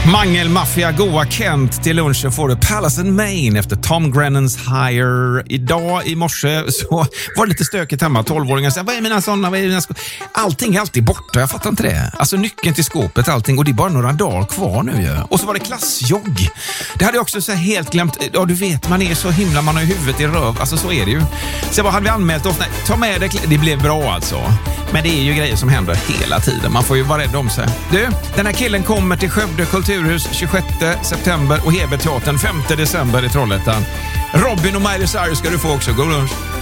Mangel Mafia, goa Kent till lunchen får du Palace and Main efter Tom Grennans Higher. Idag i morse så var det lite stökigt hemma. 12-åringar säger, vad är mina sådana? Allting är alltid borta, jag fattar inte det. Alltså nyckeln till skåpet, allting. Och det är bara några dagar kvar nu ju. Och så var det klassjogg. Det hade jag också så här helt glömt. Ja, du vet, man är så himla, man har ju huvudet i röv. Alltså så är det ju. Så vad hade vi anmält oss? Nej, ta med det. Det blev bra alltså. Men det är ju grejer som händer hela tiden. Man får ju vara rädd om sig. Du, den här killen kommer till Skövde Kulturhus 26 september och Heberteatern 5 december i Trollhättan. Robin och Miley Cyrus ska du få också. God lunch.